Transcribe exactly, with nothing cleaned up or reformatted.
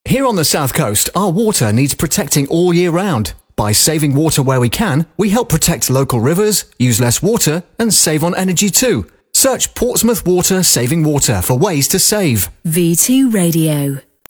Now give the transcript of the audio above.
Here on the South Coast, our water needs protecting all year round. By saving water where we can, we help protect local rivers, use less water, and save on energy too. Search Portsmouth Water Saving Water for ways to save. V two Radio.